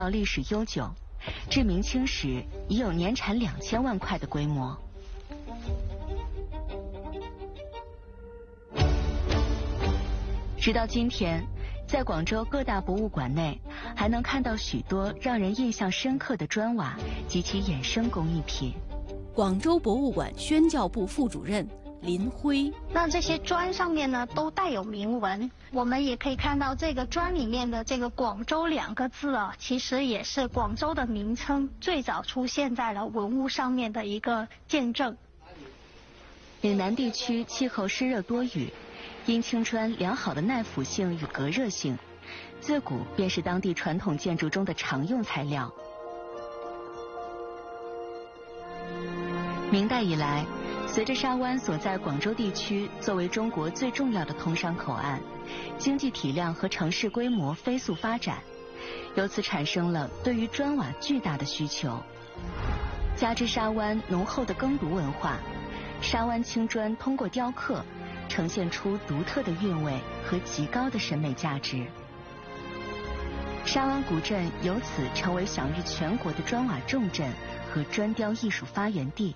历史悠久，至明清时已有年产2000万块的规模。直到今天，在广州各大博物馆内，还能看到许多让人印象深刻的砖瓦及其衍生工艺品。 广州博物馆宣教部副主任林辉， 那这些砖上面呢都带有铭文，我们也可以看到这个砖里面的这个广州2个字啊，其实也是广州的名称，最早出现在了文物上面的一个见证。 岭南地区气候湿热多雨，因青砖良好的耐腐性与隔热性，自古便是当地传统建筑中的常用材料。明代以来，随着沙湾所在广州地区作为中国最重要的通商口岸，经济体量和城市规模飞速发展，由此产生了对于砖瓦巨大的需求。加之沙湾浓厚的耕读文化，沙湾青砖通过雕刻呈现出独特的韵味和极高的审美价值。沙湾古镇由此成为享誉全国的砖瓦重镇和砖雕艺术发源地。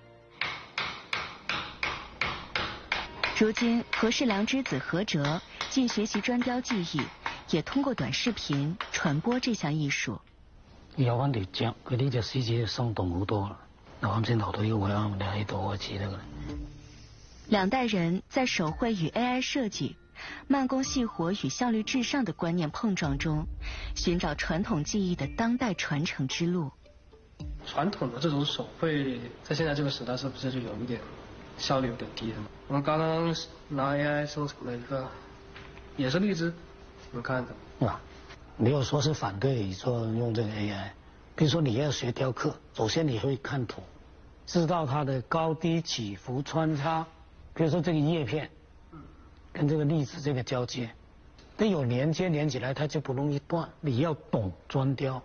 如今，何世良之子何哲既学習磚雕技藝，也通過短視頻傳播這項藝術。 有翻條脊，佢呢隻獅子生動好多啦。啱先留到呢個位啱，你喺度開始得㗎啦。 兩代人在手繪與 AI 設計、慢工細活與效率至上的觀念碰撞中，尋找傳統技藝的當代傳承之路。 傳統的這種手繪，在現在這個時代，是不是就有一點效率有點低了？我們剛剛拿 AI 生成了一個，也是荔枝，我看的。 啊，沒有說是反對說用這個 AI，比如說你要學雕刻，首先你會看圖，知道它的高低起伏穿插，比如說這個葉片，跟這個荔枝這個交接，得有連接連起來，它就不容易斷。你要懂磚雕。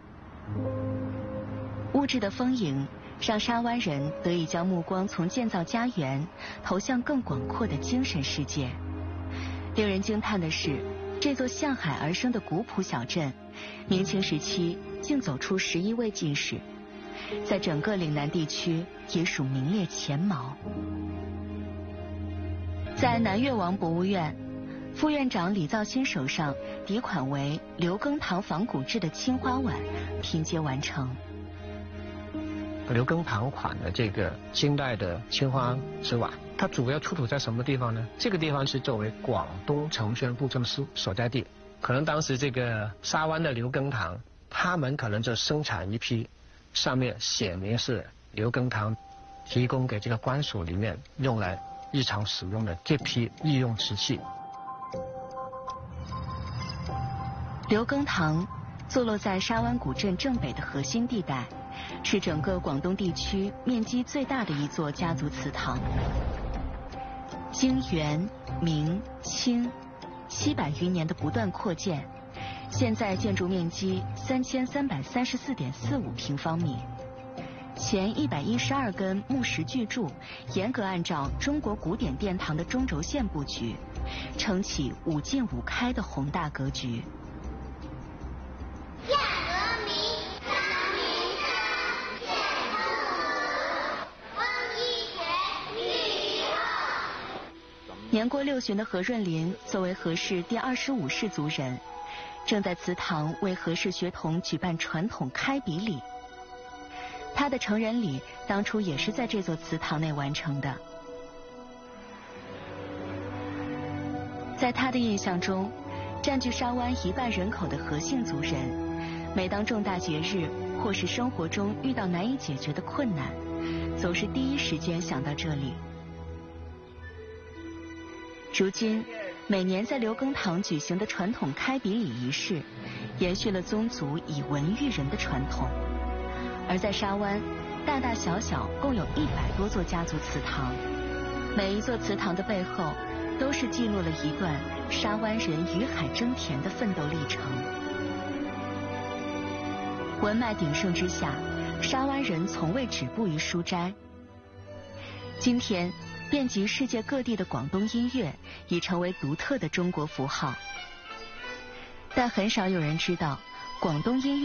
物質的豐盈，讓沙灣人得以將目光從建造家園投向更廣闊的精神世界。令人驚嘆的是，這座向海而生的古樸小鎮，明清時期竟走出11位進士，在整個嶺南地區也屬名列前茅。在南越王博物院，副院長李造新手上底款為劉耕堂仿古制的青花碗拼接完成。 刘耕堂款的这个清代的青花瓷碗，它主要出土在什么地方呢？这个地方是作为广东承宣布政司所在地，可能当时这个沙湾的刘耕堂，他们可能就生产一批，上面写明是刘耕堂提供给这个官署里面用来日常使用的这批御用瓷器。 刘耕堂坐落在沙湾古镇正北的核心地带，是整个广东地区面积最大的一座家族祠堂。经元、明、清700余年的不断扩建，现在建筑面积3334.45平方米。前112根木石巨柱，嚴格按照中國古典殿堂的中軸線布局，撐起5進5開的宏大格局。年過60旬的何潤林作為何氏第25世族人，正在祠堂為何氏學童舉辦傳統開筆禮。他的成人禮當初也是在這座祠堂內完成的。在他的印象中，佔據沙灣1半人口的何姓族人，每當重大節日或是生活中遇到難以解決的困難，總是第一時間想到這裡。如今，每年在劉耕堂舉行的傳統開筆禮儀式，延續了宗族以文育人的傳統。而在沙灣，大大小小共有100多座家族祠堂，每一座祠堂的背後，都是記錄了一段沙灣人與海爭田的奮鬥歷程。文脈鼎盛之下，沙灣人從未止步於書齋。今天，遍及世界各地的廣東音樂已成為獨特的中國符號，但很少有人知道， 广东音乐